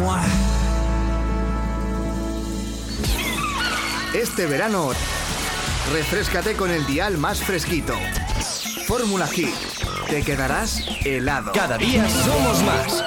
Este verano, refréscate con el dial más fresquito. Fórmula Hit. Te quedarás helado. Cada día somos más.